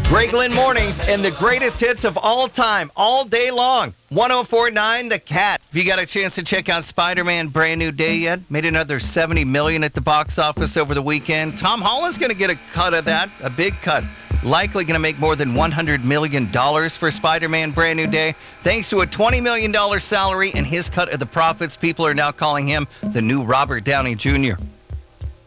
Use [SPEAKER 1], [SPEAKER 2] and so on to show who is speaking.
[SPEAKER 1] Greg Lynn Mornings and the greatest hits of all time, all day long. 104.9 The Cat. If you got a chance to check out Spider-Man Brand New Day yet, made another $70 million at the box office over the weekend. Tom Holland's going to get a cut of that, a big cut. Likely going to make more than $100 million for Spider-Man Brand New Day. Thanks to a $20 million salary and his cut of the profits, people are now calling him the new Robert Downey Jr.